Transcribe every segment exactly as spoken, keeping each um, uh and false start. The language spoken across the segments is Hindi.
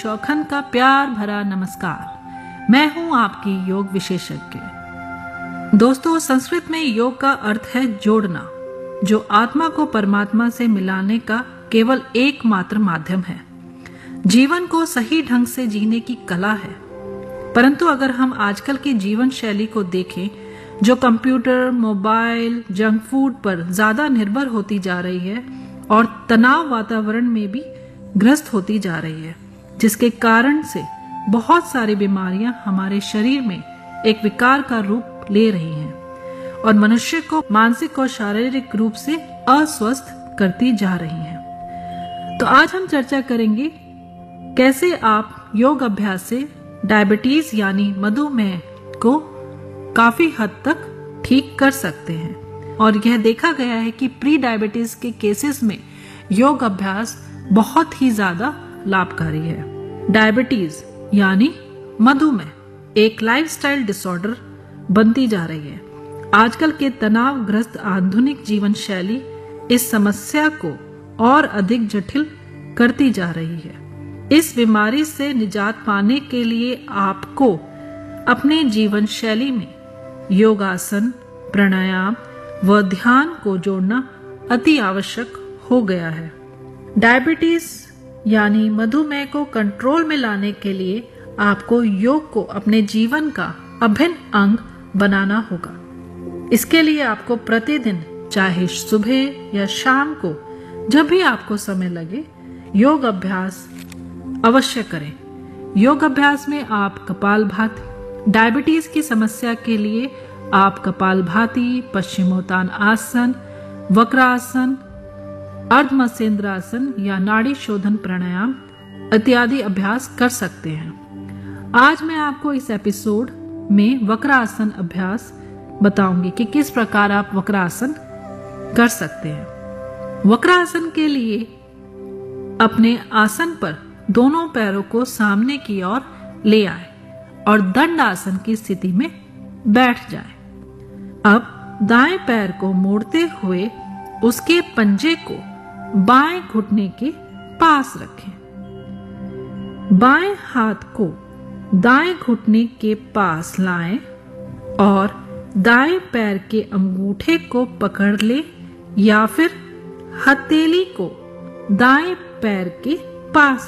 शौखन का प्यार भरा नमस्कार। मैं हूं आपकी योग विशेषज्ञ। दोस्तों, संस्कृत में योग का अर्थ है जोड़ना, जो आत्मा को परमात्मा से मिलाने का केवल एकमात्र माध्यम है। जीवन को सही ढंग से जीने की कला है। परंतु अगर हम आजकल की जीवन शैली को देखें, जो कंप्यूटर, मोबाइल, जंक फूड पर ज्यादा निर्भर होती जा रही है और तनाव वातावरण में भी ग्रस्त होती जा रही है, जिसके कारण से बहुत सारी बीमारियां हमारे शरीर में एक विकार का रूप ले रही हैं और मनुष्य को मानसिक और शारीरिक रूप से अस्वस्थ करती जा रही हैं। तो आज हम चर्चा करेंगे कैसे आप योग अभ्यास से डायबिटीज यानी मधुमेह को काफी हद तक ठीक कर सकते हैं। और यह देखा गया है कि प्री डायबिटीज के केसेस में योग अभ्यास बहुत ही ज्यादा लाभकारी है। डायबिटीज यानी मधुमेह एक लाइफस्टाइल डिसऑर्डर बनती जा रही है। आजकल के तनावग्रस्त आधुनिक जीवन शैली इस समस्या को और अधिक जटिल करती जा रही है। इस बीमारी से निजात पाने के लिए आपको अपने जीवन शैली में योगासन, प्राणायाम व ध्यान को जोड़ना अति आवश्यक हो गया है। डायबिटीज यानी मधुमेह को कंट्रोल में लाने के लिए आपको योग को अपने जीवन का अभिन्न अंग बनाना होगा। इसके लिए आपको प्रतिदिन, चाहे सुबह या शाम को, जब भी आपको समय लगे, योग अभ्यास अवश्य करें। योग अभ्यास में आप कपालभाति, डायबिटीज की समस्या के लिए आप कपालभाति, पश्चिमोत्तान आसन, वक्रासन, अर्धमसेंद्रासन या नाड़ी शोधन प्राणायाम इत्यादि अभ्यास कर सकते हैं। आज मैं आपको इस एपिसोड में वक्रासन अभ्यास बताऊंगी कि किस प्रकार आप वक्रासन कर सकते हैं। वक्रासन के लिए अपने आसन पर दोनों पैरों को सामने की ओर ले आए और दंड आसन की स्थिति में बैठ जाए। अब दाएं पैर को मोड़ते हुए उसके पंजे को बाएं घुटने के पास रखें। बाएं हाथ को दाएं घुटने के पास लाएं और दाएं पैर के अंगूठे को पकड़ ले या फिर हथेली को दाएं पैर के पास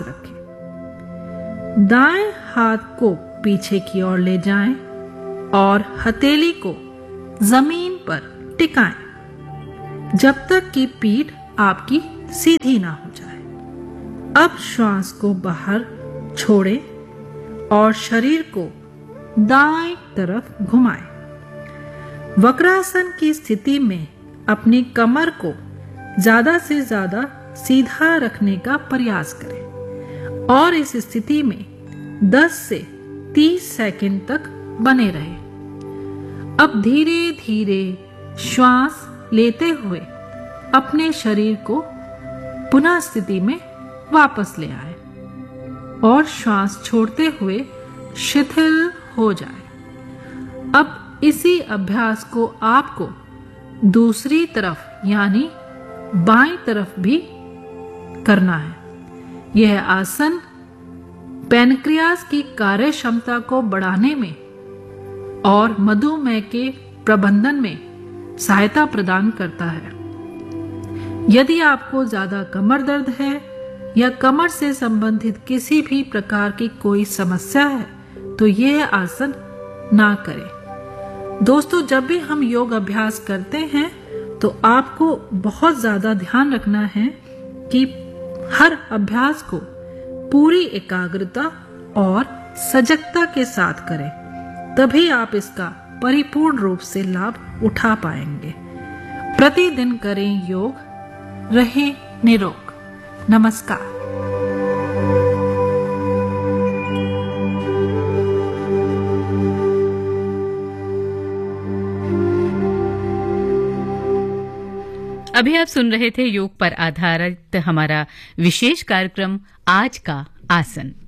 रखें। दाएं हाथ को पीछे की ओर ले जाएं और हथेली को जमीन पर टिकाएं जब तक कि पीठ आपकी सीधी ना हो जाए। अब श्वास को बाहर छोड़ें और शरीर को दाएं तरफ घुमाएं। वक्रासन की स्थिति में अपनी कमर को ज्यादा से ज्यादा सीधा रखने का प्रयास करें और इस स्थिति में दस से तीस सेकंड तक बने रहें। अब धीरे धीरे श्वास लेते हुए अपने शरीर को पुनः स्थिति में वापस ले आए और श्वास छोड़ते हुए शिथिल हो जाए। अब इसी अभ्यास को आपको दूसरी तरफ यानी बाएं तरफ भी करना है। यह आसन पैनक्रियास की कार्य क्षमता को बढ़ाने में और मधुमेह के प्रबंधन में सहायता प्रदान करता है। यदि आपको ज्यादा कमर दर्द है या कमर से संबंधित किसी भी प्रकार की कोई समस्या है तो यह आसन ना करें। दोस्तों, जब भी हम योग अभ्यास करते हैं तो आपको बहुत ज्यादा ध्यान रखना है कि हर अभ्यास को पूरी एकाग्रता और सजगता के साथ करें, तभी आप इसका परिपूर्ण रूप से लाभ उठा पाएंगे। प्रतिदिन करें योग, रहें निरोग। नमस्कार। अभी आप सुन रहे थे योग पर आधारित हमारा विशेष कार्यक्रम आज का आसन।